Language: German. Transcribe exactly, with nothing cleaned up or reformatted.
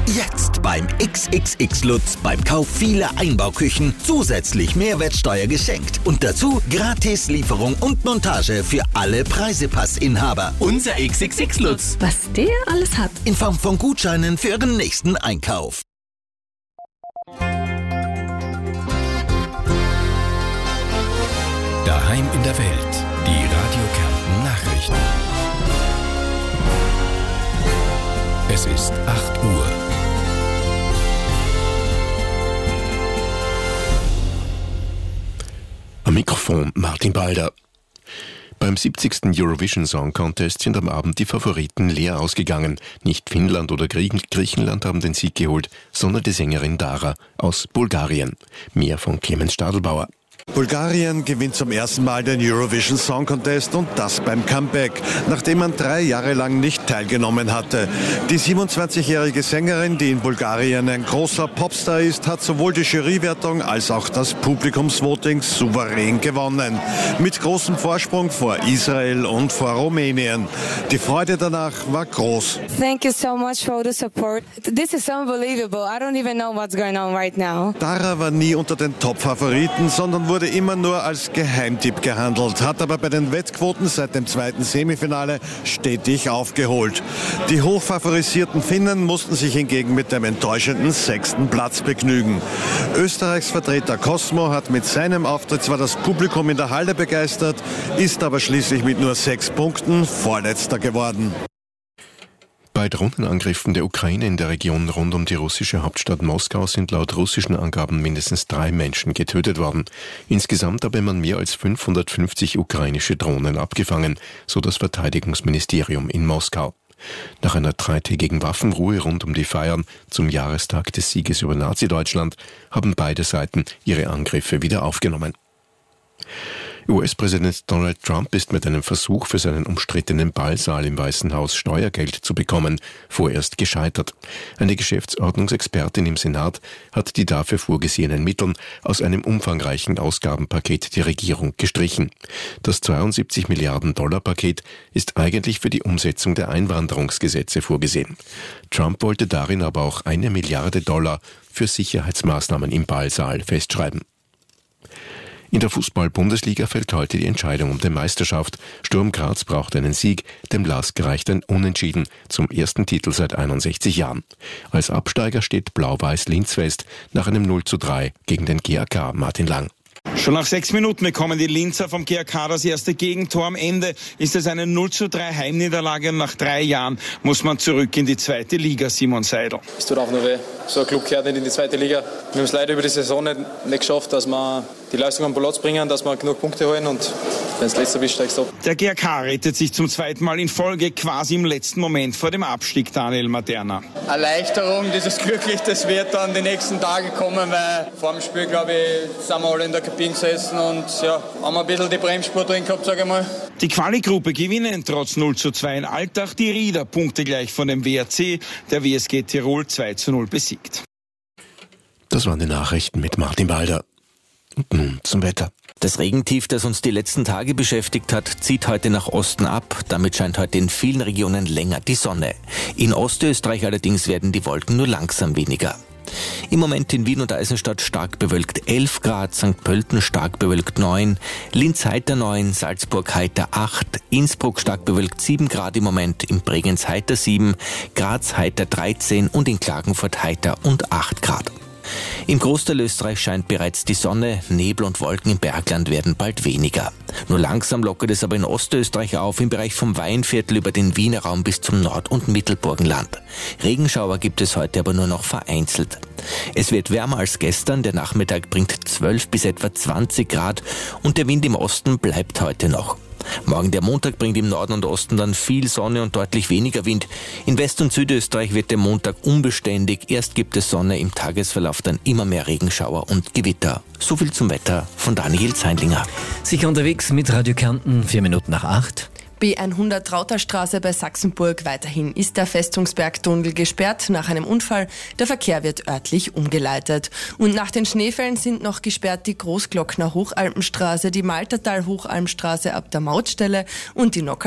Jetzt beim X X X Lutz beim Kauf vieler Einbauküchen zusätzlich Mehrwertsteuer geschenkt. Und dazu gratis Lieferung und Montage für alle Preisepassinhaber. Unser X X X Lutz. Was der alles hat. In Form von Gutscheinen für Ihren nächsten Einkauf. Daheim in der Welt. Die Radio Kärnten Nachrichten. Es ist acht Uhr. Am Mikrofon Martin Balder. Beim siebzigsten Eurovision Song Contest sind am Abend die Favoriten leer ausgegangen. Nicht Finnland oder Griechenland haben den Sieg geholt, sondern die Sängerin Dara aus Bulgarien. Mehr von Clemens Stadelbauer. Bulgarien gewinnt zum ersten Mal den Eurovision Song Contest und das beim Comeback, nachdem man drei Jahre lang nicht teilgenommen hatte. Die siebenundzwanzigjährige Sängerin, die in Bulgarien ein großer Popstar ist, hat sowohl die Jurywertung als auch das Publikumsvoting souverän gewonnen. Mit großem Vorsprung vor Israel und vor Rumänien. Die Freude danach war groß. Thank you so much for the support. This is unbelievable. I don't even know what's going on right now. Dara war nie unter den Top-Favoriten, sondern wurde immer nur als Geheimtipp gehandelt, hat aber bei den Wettquoten seit dem zweiten Semifinale stetig aufgeholt. Die hochfavorisierten Finnen mussten sich hingegen mit dem enttäuschenden sechsten Platz begnügen. Österreichs Vertreter Cosmo hat mit seinem Auftritt zwar das Publikum in der Halle begeistert, ist aber schließlich mit nur sechs Punkten Vorletzter geworden. Bei Drohnenangriffen der Ukraine in der Region rund um die russische Hauptstadt Moskau sind laut russischen Angaben mindestens drei Menschen getötet worden. Insgesamt habe man mehr als fünfhundertfünfzig ukrainische Drohnen abgefangen, so das Verteidigungsministerium in Moskau. Nach einer dreitägigen Waffenruhe rund um die Feiern zum Jahrestag des Sieges über Nazi-Deutschland haben beide Seiten ihre Angriffe wieder aufgenommen. U S-Präsident Donald Trump ist mit einem Versuch, für seinen umstrittenen Ballsaal im Weißen Haus Steuergeld zu bekommen, vorerst gescheitert. Eine Geschäftsordnungsexpertin im Senat hat die dafür vorgesehenen Mittel aus einem umfangreichen Ausgabenpaket der Regierung gestrichen. Das zweiundsiebzig Milliarden Dollar Paket ist eigentlich für die Umsetzung der Einwanderungsgesetze vorgesehen. Trump wollte darin aber auch eine Milliarde Dollar für Sicherheitsmaßnahmen im Ballsaal festschreiben. In der Fußball-Bundesliga fällt heute die Entscheidung um die Meisterschaft. Sturm Graz braucht einen Sieg, dem LASK reicht ein Unentschieden zum ersten Titel seit einundsechzig Jahren. Als Absteiger steht Blau-Weiß Linz fest nach einem null zu drei gegen den G A K. Martin Lang. Schon nach sechs Minuten bekommen die Linzer vom G A K das erste Gegentor. Am Ende ist es eine null zu drei Heimniederlage und nach drei Jahren muss man zurück in die zweite Liga, Simon Seidel. Es tut auch nur weh. So ein Club gehört nicht in die zweite Liga. Wir haben es leider über die Saison nicht, nicht geschafft, dass wir die Leistung am Platz bringen, dass wir genug Punkte holen und wenn es letzter bist, steigst du ab. Der G A K rettet sich zum zweiten Mal in Folge quasi im letzten Moment vor dem Abstieg, Daniel Materna. Erleichterung, dieses Glücklich, das wird dann die nächsten Tage kommen, weil vor dem Spiel, glaube ich, sind wir alle in der Kabine gesessen und ja, haben wir ein bisschen die Bremsspur drin gehabt, sage ich mal. Die Quali-Gruppe gewinnen trotz null zu zwei in Altach. Die Rieder Punkte gleich von dem W R C, der W S G Tirol zwei zu null besiegt. Das waren die Nachrichten mit Martin Balder. Und nun zum Wetter. Das Regentief, das uns die letzten Tage beschäftigt hat, zieht heute nach Osten ab. Damit scheint heute in vielen Regionen länger die Sonne. In Ostösterreich allerdings werden die Wolken nur langsam weniger. Im Moment in Wien und Eisenstadt stark bewölkt elf Grad, Sankt Pölten stark bewölkt neun, Linz heiter neun, Salzburg heiter acht, Innsbruck stark bewölkt sieben Grad im Moment, in Bregenz heiter sieben, Graz heiter dreizehn und in Klagenfurt heiter und acht Grad. Im Großteil Österreich scheint bereits die Sonne, Nebel und Wolken im Bergland werden bald weniger. Nur langsam lockert es aber in Ostösterreich auf, im Bereich vom Weinviertel über den Wiener Raum bis zum Nord- und Mittelburgenland. Regenschauer gibt es heute aber nur noch vereinzelt. Es wird wärmer als gestern, der Nachmittag bringt zwölf bis etwa zwanzig Grad und der Wind im Osten bleibt heute noch. Morgen der Montag bringt im Norden und Osten dann viel Sonne und deutlich weniger Wind. In West- und Südösterreich wird der Montag unbeständig. Erst gibt es Sonne, im Tagesverlauf dann immer mehr Regenschauer und Gewitter. So viel zum Wetter von Daniel Zeindlinger. Sicher unterwegs mit Radio Kärnten, vier Minuten nach acht. B hundert Trauterstraße bei Sachsenburg. Weiterhin ist der Festungsbergtunnel gesperrt nach einem Unfall. Der Verkehr wird örtlich umgeleitet. Und nach den Schneefällen sind noch gesperrt die Großglockner Hochalpenstraße, die Maltertal Hochalmstraße ab der Mautstelle und die Nocker